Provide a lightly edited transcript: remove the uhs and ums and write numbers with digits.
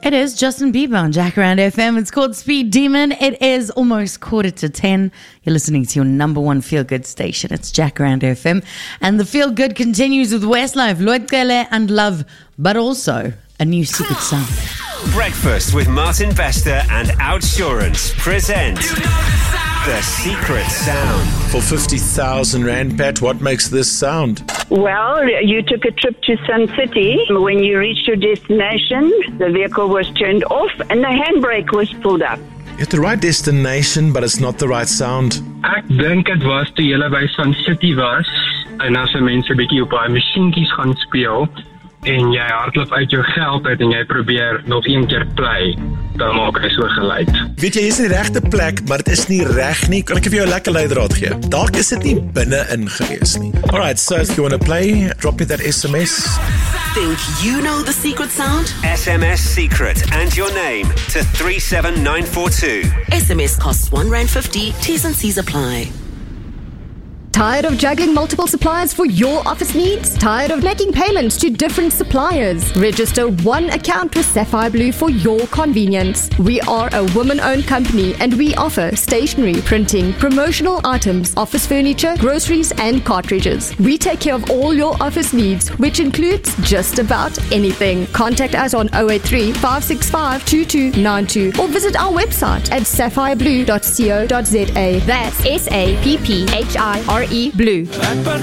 It is Justin Bieber on Jacaranda FM. It's called Speed Demon. It is almost 9:45. You're listening to your number one feel-good station. It's Jacaranda FM. And the feel-good continues with Westlife, Lloyd Kele and Love, but also a new secret sound. Breakfast with Martin Bester and Outsurance present The Secret Sound. For 50,000 Rand, Pat, what makes this sound? Well, you took a trip to Sun City. When you reached your destination, the vehicle was turned off and the handbrake was pulled up. You're at the right destination, but it's not the right sound. Ek dink dit was toe julle by Sun City was en as mense 'n bietjie op daai masjienkies gaan speel en jy hardloop uit jou geld uit en jy probeer nog een keer play, dan maak hy so geluid. Weet jy, hier is die regte plek, maar dit is nie reg nie. Kan ek vir jou 'n lekker leidraad gee? Dalk is dit nie binne-in gewees nie. Alright, so if you want to play, drop me that SMS. Think you know the secret sound? SMS secret and your name to 37942. SMS costs R1.50. T's and C's apply. Tired of juggling multiple suppliers for your office needs? Tired of making payments to different suppliers? Register one account with Sapphire Blue for your convenience. We are a woman-owned company and we offer stationery, printing, promotional items, office furniture, groceries and cartridges. We take care of all your office needs, which includes just about anything. Contact us on 083 565 2292 or visit our website at sapphireblue.co.za. That's SAPPHIRE Blue.